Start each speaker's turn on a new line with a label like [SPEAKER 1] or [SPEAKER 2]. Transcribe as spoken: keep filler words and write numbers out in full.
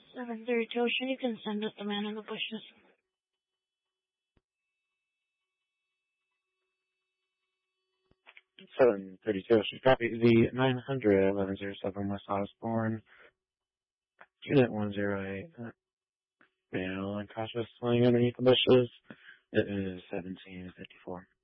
[SPEAKER 1] seven thirty-two Ocean, you can send us the man in the bushes.
[SPEAKER 2] seven thirty-two Ocean, copy. The nine hundred eleven oh seven West Osborne, Unit one oh eight. Male unconscious laying underneath the bushes. It is seventeen fifty-four.